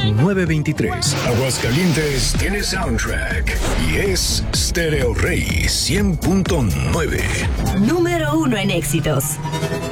923. Aguascalientes tiene soundtrack y es Stereo Rey 100.9. Número 1 en éxitos.